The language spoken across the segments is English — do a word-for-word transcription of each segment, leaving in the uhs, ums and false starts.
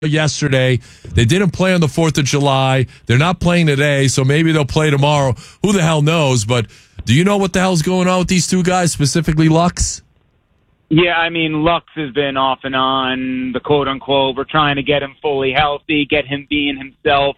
yesterday. They didn't play on the fourth of July. They're not playing today, so maybe they'll play tomorrow. Who the hell knows? But do you know what the hell's going on with these two guys, specifically Lux? Yeah, I mean, Lux has been off and on, the quote-unquote. We're trying to get him fully healthy, get him being himself.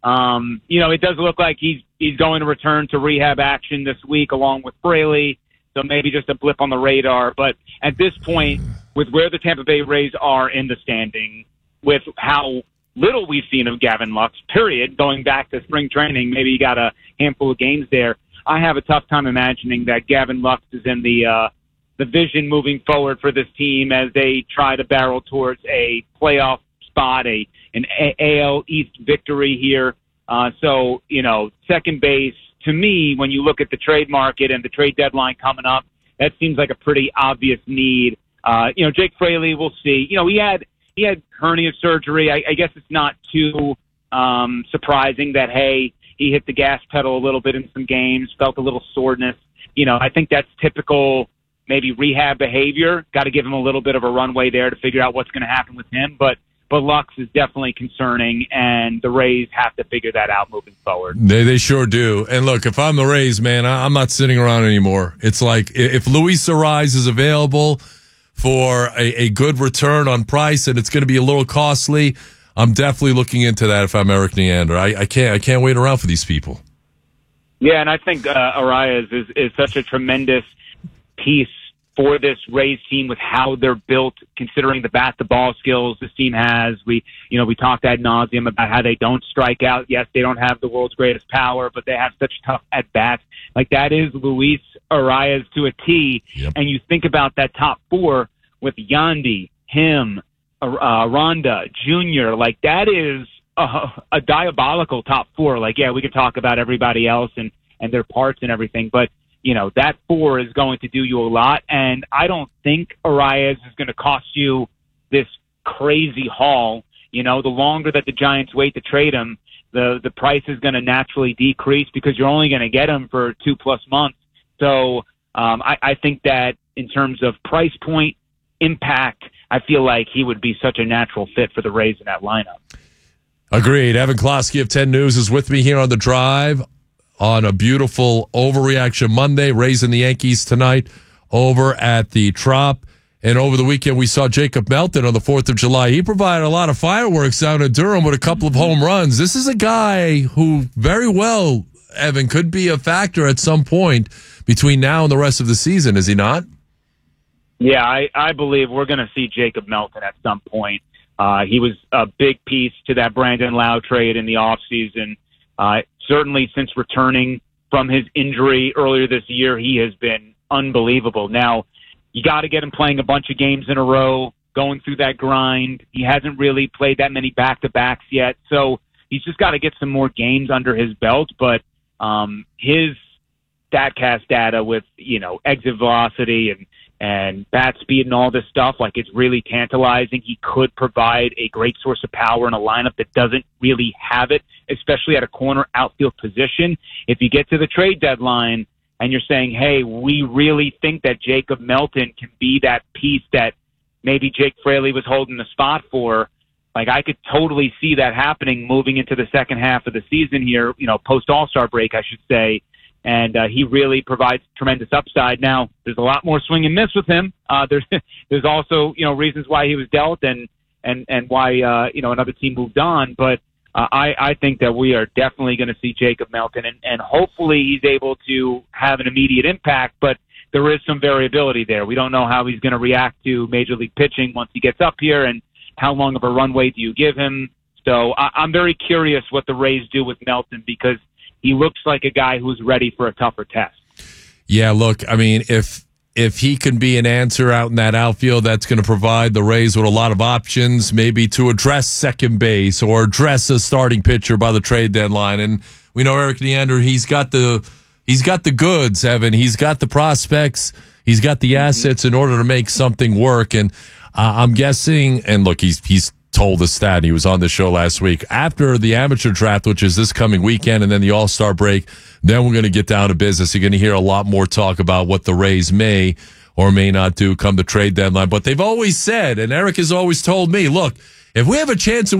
Um, you know, it does look like he's he's going to return to rehab action this week along with Fraley, so maybe just a blip on the radar. But at this point, with where the Tampa Bay Rays are in the standing, with how little we've seen of Gavin Lux, period, going back to spring training, maybe you got a handful of games there, I have a tough time imagining that Gavin Lux is in the uh, the vision moving forward for this team as they try to barrel towards a playoff spot, a an A L East victory here. Uh, so, you know, second base, to me, when you look at the trade market and the trade deadline coming up, that seems like a pretty obvious need. Uh, you know, Jake Fraley, we'll see. You know, he had he had hernia surgery. I, I guess it's not too um, surprising that, hey, he hit the gas pedal a little bit in some games, felt a little soreness. You know, I think that's typical maybe rehab behavior. Got to give him a little bit of a runway there to figure out what's going to happen with him. But but Lux is definitely concerning, and the Rays have to figure that out moving forward. They they sure do. And look, if I'm the Rays, man, I, I'm not sitting around anymore. It's like if Luis Arraez is available for a, a good return on price, and it's going to be a little costly, I'm definitely looking into that if I'm Eric Neander. I, I can't I can't wait around for these people. Yeah, and I think uh, Arraez is, is such a tremendous piece for this Rays team with how they're built, considering the bat-to-ball skills this team has. We, you know, we talked ad nauseum about how they don't strike out. Yes, they don't have the world's greatest power, but they have such tough at-bats. Like, that is Luis Arraez to a T. Yep. And you think about that top four with Yandy, him, uh, Ronda, Junior, like, that is a, a diabolical top four. Like, yeah, we could talk about everybody else and, and their parts and everything, but you know, that four is going to do you a lot, and I don't think Arraez is going to cost you this crazy haul. You know, the longer that the Giants wait to trade him, the the price is going to naturally decrease because you're only going to get him for two-plus months. So um, I, I think that in terms of price point, impact, I feel like he would be such a natural fit for the Rays in that lineup. Agreed. Evan Klosky of ten News is with me here on The Drive on a beautiful Overreaction Monday, raising the Yankees tonight over at the Trop. And over the weekend, we saw Jacob Melton on the fourth of July. He provided a lot of fireworks down in Durham with a couple of home runs. This is a guy who very well, Evan, could be a factor at some point between now and the rest of the season, is he not? Yeah, I, I believe we're going to see Jacob Melton at some point. Uh, he was a big piece to that Brandon Lau trade in the offseason. Uh, certainly since returning from his injury earlier this year, he has been unbelievable. Now, you got to get him playing a bunch of games in a row, going through that grind. He hasn't really played that many back-to-backs yet, so he's just got to get some more games under his belt. But um, his StatCast data with, you know, exit velocity and and bat speed and all this stuff, like, it's really tantalizing. He could provide a great source of power in a lineup that doesn't really have it, especially at a corner outfield position. If you get to the trade deadline and you're saying, hey, we really think that Jacob Melton can be that piece that maybe Jake Fraley was holding the spot for, like, I could totally see that happening moving into the second half of the season here, you know, post-All-Star break, I should say. And uh, he really provides tremendous upside. Now, there's a lot more swing and miss with him. Uh, there's there's also, you know, reasons why he was dealt and and and why uh, you know, another team moved on. But uh, I I think that we are definitely going to see Jacob Melton, and and hopefully he's able to have an immediate impact. But there is some variability there. We don't know how he's going to react to major league pitching once he gets up here, and how long of a runway do you give him? So I, I'm very curious what the Rays do with Melton, because he looks like a guy who's ready for a tougher test. Yeah, look, I mean, if if he can be an answer out in that outfield, that's going to provide the Rays with a lot of options, maybe to address second base or address a starting pitcher by the trade deadline. And we know Eric Neander, he's got the he's got the goods, Evan. He's got the prospects. He's got the assets in order to make something work. And uh, I'm guessing, and look, he's he's told us that. He was on the show last week. After the amateur draft, which is this coming weekend, and then the All-Star break, then we're going to get down to business. You're going to hear a lot more talk about what the Rays may or may not do come the trade deadline. But they've always said, and Eric has always told me, look, if we have a chance to